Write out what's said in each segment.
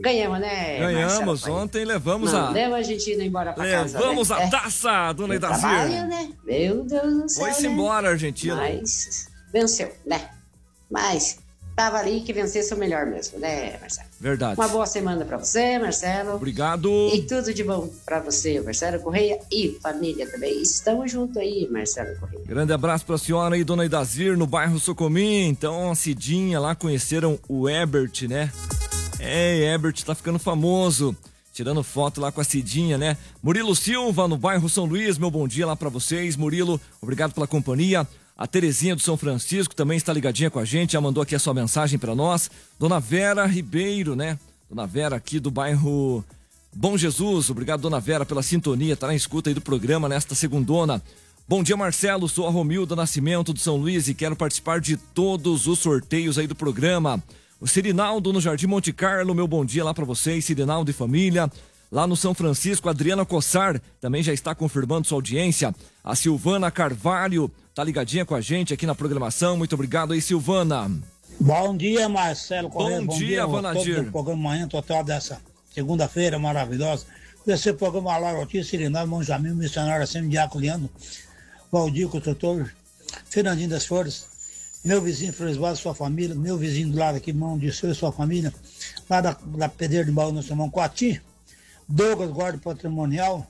Ganhamos, né? Ganhamos, Marcelo? ontem levamos Mandamos a Argentina embora pra casa. Levamos né? a taça, dona Idazir. Trabalho, né? Meu Deus do céu. Foi-se né? embora, Argentina. Mas venceu, né? Mas tava ali que vencesse o melhor mesmo, né, Marcelo? Verdade. Uma boa semana pra você, Marcelo. Obrigado. E tudo de bom pra você, Marcelo Correia, e família também. Estamos juntos aí, Marcelo Correia. Grande abraço pra senhora aí, dona Idazir, no bairro Socomim. Então, a Cidinha lá conheceram o Ebert, né? Ebert tá ficando famoso. Tirando foto lá com a Cidinha, né? Murilo Silva, no bairro São Luís, meu bom dia lá pra vocês. Murilo, obrigado pela companhia. A Terezinha do São Francisco também está ligadinha com a gente, já mandou aqui a sua mensagem pra nós. Dona Vera Ribeiro, né? Dona Vera aqui do bairro Bom Jesus, obrigado Dona Vera pela sintonia, tá na escuta aí do programa nesta segundona. Bom dia Marcelo, sou a Romilda Nascimento do São Luís e quero participar de todos os sorteios aí do programa. O Cirinaldo no Jardim Monte Carlo, meu bom dia lá pra vocês, Cirinaldo e família. Lá no São Francisco, Adriana Cossar também já está confirmando sua audiência. A Silvana Carvalho tá ligadinha com a gente aqui na programação. Muito obrigado aí, Silvana. Bom dia, Marcelo Correia. Bom dia, Vanadir. Todo o programa Manhã Total dessa segunda-feira maravilhosa. Esse programa Laura Ortiz, Cirinaldo, Monjamil, Missionário Assembly Diaco Valdir, Construtor, Fernandinho das Flores, meu vizinho Fresvado, sua família, meu vizinho do lado aqui, Mão de Seu e sua família, lá da Pedreira de Baú, nosso irmão Coati, Douglas, guarda patrimonial.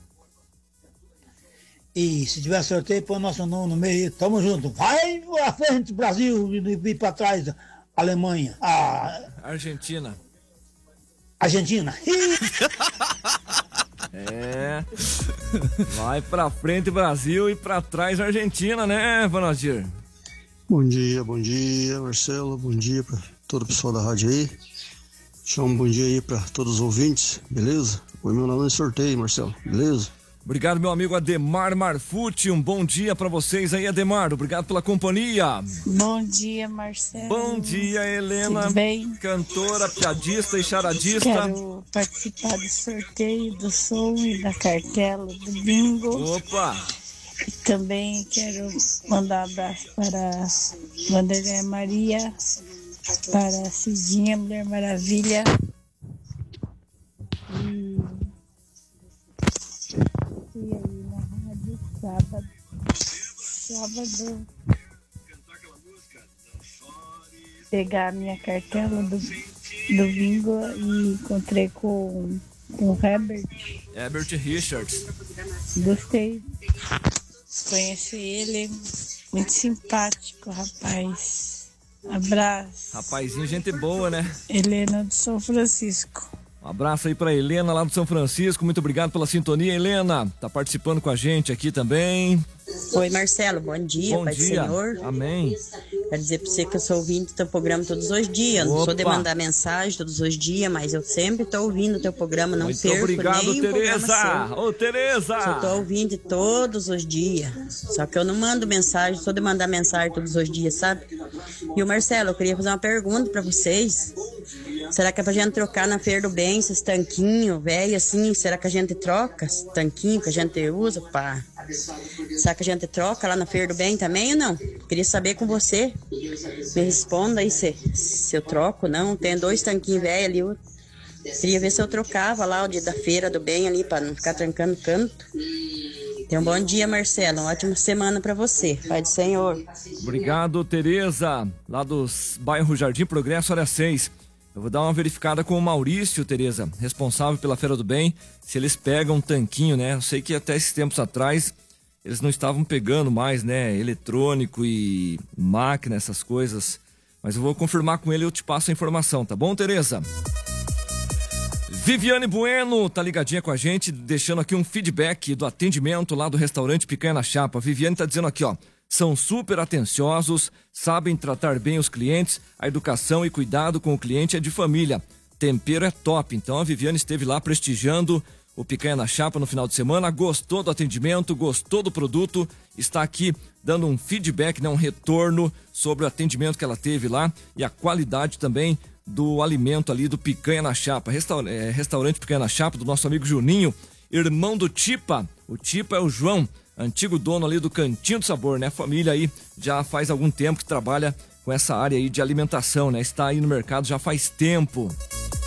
E se tiver sorteio, põe nosso nome no meio. Tamo junto. Vai à frente, Brasil, e pra trás, Alemanha. Argentina. Argentina. Vai pra frente, Brasil, e pra trás, Argentina, né, Vanadir? Bom dia, Marcelo. Bom dia pra todo o pessoal da rádio aí. Deixa um bom dia aí pra todos os ouvintes, beleza? Foi meu nome no sorteio, Marcelo, beleza? Obrigado, meu amigo Ademar Marfucci. Um bom dia pra vocês aí, Ademar. Obrigado pela companhia. Bom dia, Marcelo. Bom dia, Helena. Tudo bem? Cantora, piadista e charadista. Quero participar do sorteio do som e da cartela do bingo. Opa! E também quero mandar um abraço para Vanderlei Maria, para a Cidinha, Mulher Maravilha. E aí na rádio, sábado, pegar a minha cartela do bingo e encontrei com o Herbert Richards. Gostei, conheci ele, muito simpático, rapaz. Abraço. Rapazinho, gente boa, né? Helena do São Francisco. Um abraço aí pra Helena lá do São Francisco, muito obrigado pela sintonia, Helena, tá participando com a gente aqui também. Oi, Marcelo, bom dia, Bom Pai dia. do Senhor. Amém. Quero dizer pra você que eu sou ouvinte do teu programa todos os dias, não sou de mandar mensagem todos os dias, mas eu sempre tô ouvindo o teu programa, não Muito perco obrigado, nem Tereza. Ô, Tereza. Só tô ouvindo todos os dias, só que eu não mando mensagem, sou de mandar mensagem todos os dias, sabe? E o Marcelo, eu queria fazer uma pergunta pra vocês. Será que é pra gente trocar na Feira do Bem esses tanquinhos, velho, assim? Será que a gente troca esse tanquinho que a gente usa, pá? Será que a gente troca lá na Feira do Bem também ou não? Queria saber com você. Me responda aí se eu troco ou não. Tem 2 tanquinhos velhos ali. Eu queria ver se eu trocava lá o dia da Feira do Bem ali, pra não ficar trancando canto. Então, bom dia, Marcelo. Uma ótima semana pra você. Pai do Senhor. Obrigado, Tereza. Lá do bairro Jardim Progresso, área 6. Eu vou dar uma verificada com o Maurício, Tereza, responsável pela Feira do Bem, se eles pegam um tanquinho, né? Eu sei que até esses tempos atrás eles não estavam pegando mais, né? Eletrônico e máquina, essas coisas. Mas eu vou confirmar com ele e eu te passo a informação, tá bom, Tereza? Viviane Bueno tá ligadinha com a gente, deixando aqui um feedback do atendimento lá do restaurante Picanha na Chapa. Viviane tá dizendo aqui, ó. São super atenciosos, sabem tratar bem os clientes, a educação e cuidado com o cliente é de família. Tempero é top, então a Viviane esteve lá prestigiando o Picanha na Chapa no final de semana, gostou do atendimento, gostou do produto, está aqui dando um feedback, né, um retorno sobre o atendimento que ela teve lá e a qualidade também do alimento ali do Picanha na Chapa. Restaurante Picanha na Chapa do nosso amigo Juninho, irmão do Tipa. O Tipa é o João, antigo dono ali do Cantinho do Sabor, né? Família aí já faz algum tempo que trabalha com essa área aí de alimentação, né? Está aí no mercado já faz tempo.